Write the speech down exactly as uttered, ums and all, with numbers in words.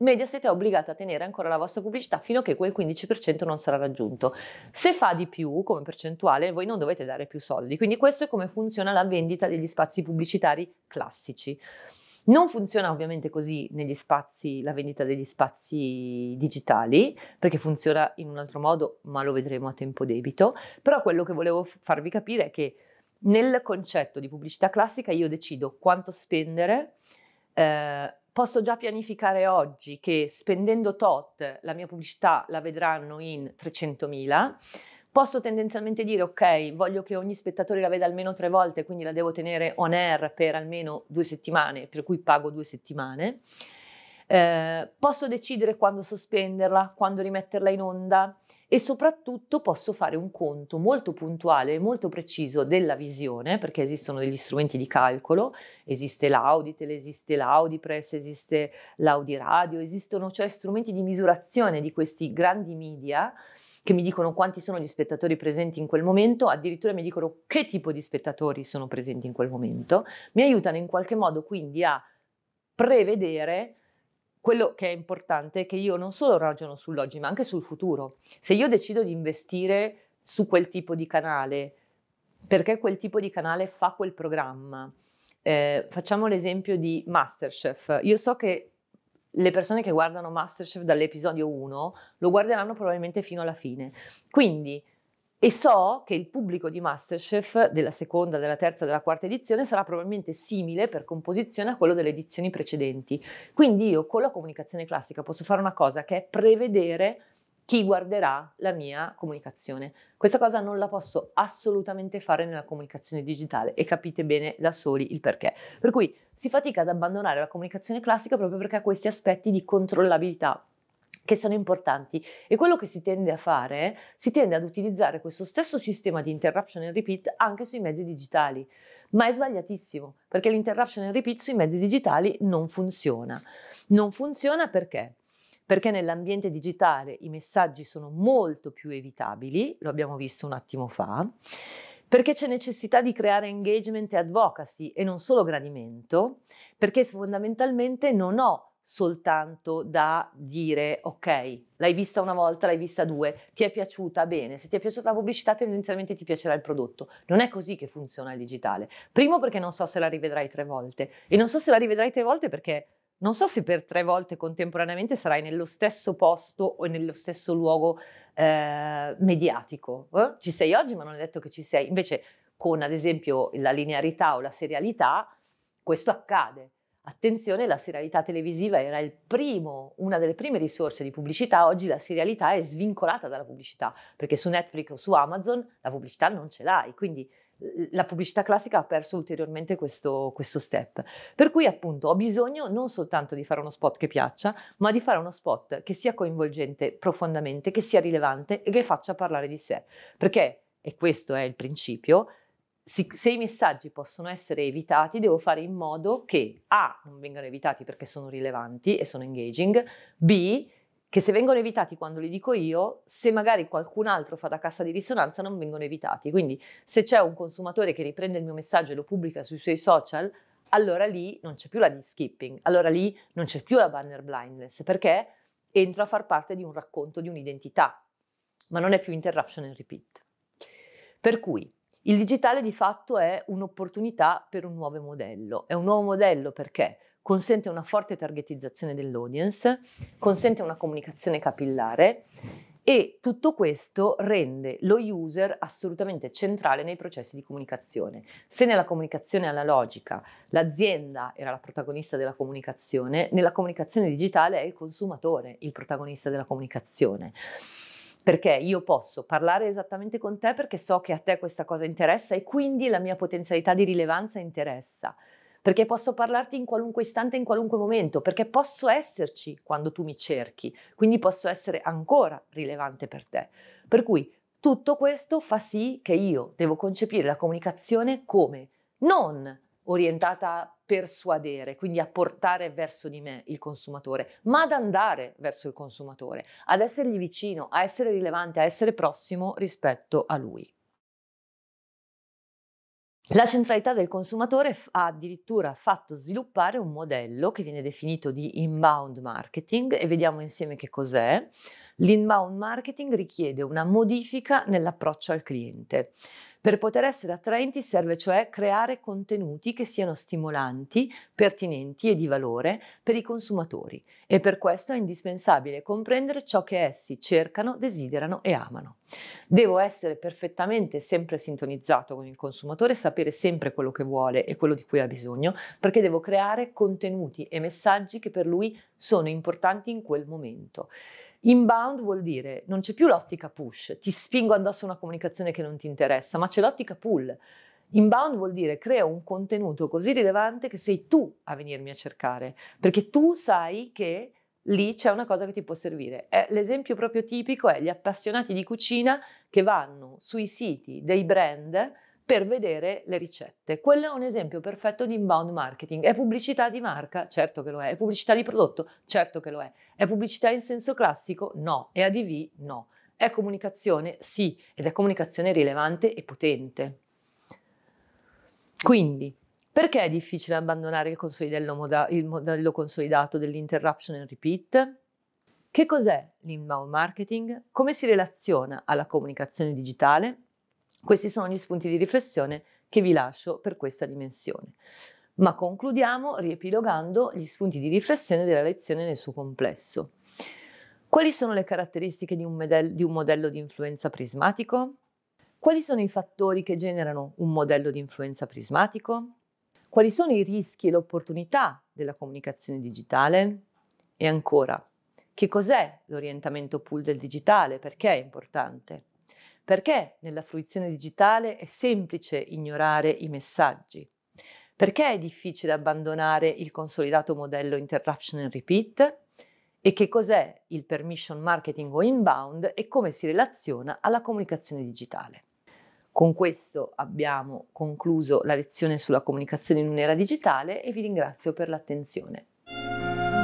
Mediaset è obbligata a tenere ancora la vostra pubblicità fino a che quel quindici per cento non sarà raggiunto. Se fa di più come percentuale, voi non dovete dare più soldi. Quindi questo è come funziona la vendita degli spazi pubblicitari classici. Non funziona ovviamente così negli spazi, la vendita degli spazi digitali, perché funziona in un altro modo, ma lo vedremo a tempo debito. Però quello che volevo farvi capire è che nel concetto di pubblicità classica io decido quanto spendere, eh, posso già pianificare oggi che spendendo tot la mia pubblicità la vedranno in trecentomila, posso tendenzialmente dire ok, voglio che ogni spettatore la veda almeno tre volte, quindi la devo tenere on air per almeno due settimane, per cui pago due settimane. Eh, posso decidere quando sospenderla, quando rimetterla in onda e soprattutto posso fare un conto molto puntuale e molto preciso della visione, perché esistono degli strumenti di calcolo, esiste l'Auditel, esiste l'Audipress, esiste l'Audiradio, esistono cioè strumenti di misurazione di questi grandi media che mi dicono quanti sono gli spettatori presenti in quel momento, addirittura mi dicono che tipo di spettatori sono presenti in quel momento, mi aiutano in qualche modo quindi a prevedere quello che è importante, è che io non solo ragiono sull'oggi ma anche sul futuro. Se io decido di investire su quel tipo di canale, perché quel tipo di canale fa quel programma, eh, facciamo l'esempio di MasterChef, io so che le persone che guardano MasterChef dall'episodio uno lo guarderanno probabilmente fino alla fine, quindi e so che il pubblico di MasterChef della seconda, della terza, della quarta edizione sarà probabilmente simile per composizione a quello delle edizioni precedenti. Quindi io con la comunicazione classica posso fare una cosa che è prevedere chi guarderà la mia comunicazione. Questa cosa non la posso assolutamente fare nella comunicazione digitale e capite bene da soli il perché. Per cui si fatica ad abbandonare la comunicazione classica proprio perché ha questi aspetti di controllabilità che sono importanti e quello che si tende a fare, si tende ad utilizzare questo stesso sistema di interruption and repeat anche sui mezzi digitali, ma è sbagliatissimo perché l'interruption and repeat sui mezzi digitali non funziona. Non funziona perché? Perché nell'ambiente digitale i messaggi sono molto più evitabili, lo abbiamo visto un attimo fa, perché c'è necessità di creare engagement e advocacy e non solo gradimento, perché fondamentalmente non ho soltanto da dire ok, l'hai vista una volta, l'hai vista due, ti è piaciuta, bene, se ti è piaciuta la pubblicità tendenzialmente ti piacerà il prodotto. Non è così che funziona il digitale. Primo perché non so se la rivedrai tre volte e non so se la rivedrai tre volte perché non so se per tre volte contemporaneamente sarai nello stesso posto o nello stesso luogo eh, mediatico. Eh? Ci sei oggi ma non è detto che ci sei. Invece con ad esempio la linearità o la serialità questo accade. Attenzione, la serialità televisiva era il primo, una delle prime risorse di pubblicità, oggi la serialità è svincolata dalla pubblicità, perché su Netflix o su Amazon la pubblicità non ce l'hai, quindi la pubblicità classica ha perso ulteriormente questo, questo step. Per cui appunto ho bisogno non soltanto di fare uno spot che piaccia, ma di fare uno spot che sia coinvolgente profondamente, che sia rilevante e che faccia parlare di sé. Perché, e questo è il principio, se i messaggi possono essere evitati, devo fare in modo che A, non vengano evitati perché sono rilevanti e sono engaging, B, che se vengono evitati quando li dico io, se magari qualcun altro fa da cassa di risonanza non vengono evitati. Quindi se c'è un consumatore che riprende il mio messaggio e lo pubblica sui suoi social, allora lì non c'è più la di skipping, allora lì non c'è più la banner blindness, perché entro a far parte di un racconto di un'identità, ma non è più interruption and repeat. Per cui il digitale di fatto è un'opportunità per un nuovo modello. È un nuovo modello perché consente una forte targetizzazione dell'audience, consente una comunicazione capillare e tutto questo rende lo user assolutamente centrale nei processi di comunicazione. Se nella comunicazione analogica l'azienda era la protagonista della comunicazione, nella comunicazione digitale è il consumatore il protagonista della comunicazione. Perché io posso parlare esattamente con te perché so che a te questa cosa interessa e quindi la mia potenzialità di rilevanza interessa. Perché posso parlarti in qualunque istante, in qualunque momento, perché posso esserci quando tu mi cerchi, quindi posso essere ancora rilevante per te. Per cui tutto questo fa sì che io devo concepire la comunicazione come non orientata a persuadere, quindi a portare verso di me il consumatore, ma ad andare verso il consumatore, ad essergli vicino, a essere rilevante, a essere prossimo rispetto a lui. La centralità del consumatore f- ha addirittura fatto sviluppare un modello che viene definito di inbound marketing e vediamo insieme che cos'è. L'inbound marketing richiede una modifica nell'approccio al cliente. Per poter essere attraenti serve cioè creare contenuti che siano stimolanti, pertinenti e di valore per i consumatori e per questo è indispensabile comprendere ciò che essi cercano, desiderano e amano. Devo essere perfettamente sempre sintonizzato con il consumatore, sapere sempre quello che vuole e quello di cui ha bisogno, perché devo creare contenuti e messaggi che per lui sono importanti in quel momento. Inbound vuol dire non c'è più l'ottica push, ti spingo addosso una comunicazione che non ti interessa, ma c'è l'ottica pull. Inbound vuol dire creo un contenuto così rilevante che sei tu a venirmi a cercare, perché tu sai che lì c'è una cosa che ti può servire. È, l'esempio proprio tipico è gli appassionati di cucina che vanno sui siti dei brand per vedere le ricette. Quello è un esempio perfetto di inbound marketing. È pubblicità di marca? Certo che lo è. È pubblicità di prodotto? Certo che lo è. È pubblicità in senso classico? No. È A D V? No. È comunicazione? Sì. Ed è comunicazione rilevante e potente. Quindi, perché è difficile abbandonare il, consolidello moda- il modello consolidato dell'interruption and repeat? Che cos'è l'inbound marketing? Come si relaziona alla comunicazione digitale? Questi sono gli spunti di riflessione che vi lascio per questa dimensione. Ma concludiamo riepilogando gli spunti di riflessione della lezione nel suo complesso. Quali sono le caratteristiche di un, medel- di un modello di influenza prismatico? Quali sono i fattori che generano un modello di influenza prismatico? Quali sono i rischi e le opportunità della comunicazione digitale? E ancora, che cos'è l'orientamento pool del digitale? Perché è importante? Perché nella fruizione digitale è semplice ignorare i messaggi? Perché è difficile abbandonare il consolidato modello interruption and repeat? E che cos'è il permission marketing o inbound e come si relaziona alla comunicazione digitale? Con questo abbiamo concluso la lezione sulla comunicazione in un'era digitale e vi ringrazio per l'attenzione.